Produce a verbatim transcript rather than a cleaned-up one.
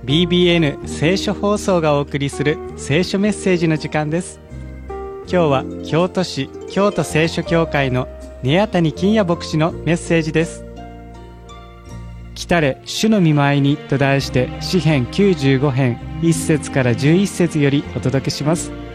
ビービーエヌ 聖書放送がお送りする聖書メッセージの時間です。今日は京都市京都聖書協会の根谷金也牧師のメッセージです。来たれ主の御前にと題して詩編きゅうじゅうご編いっ節からじゅういっ節よりお届けします。